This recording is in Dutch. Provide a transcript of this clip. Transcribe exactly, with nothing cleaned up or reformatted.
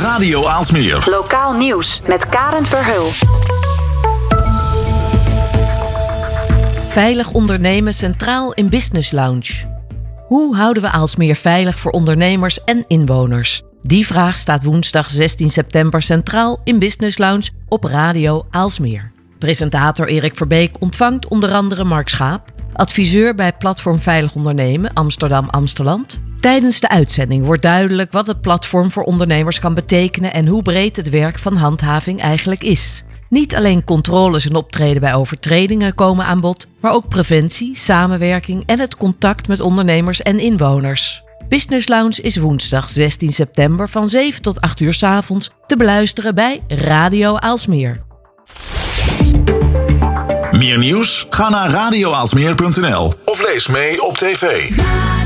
Radio Aalsmeer. Lokaal nieuws met Karen Verheul. Veilig ondernemen centraal in Business Lounge. Hoe houden we Aalsmeer veilig voor ondernemers en inwoners? Die vraag staat woensdag zestien september centraal in Business Lounge op Radio Aalsmeer. Presentator Erik Verbeek ontvangt onder andere Mark Schaap, adviseur bij Platform Veilig Ondernemen Amsterdam-Amsteland. Tijdens de uitzending wordt duidelijk wat het platform voor ondernemers kan betekenen en hoe breed het werk van handhaving eigenlijk is. Niet alleen controles en optreden bij overtredingen komen aan bod, maar ook preventie, samenwerking en het contact met ondernemers en inwoners. Business Lounge is woensdag zestien september van zeven tot acht uur 's avonds te beluisteren bij Radio Aalsmeer. Meer nieuws? Ga naar radio aalsmeer punt n l of lees mee op tv.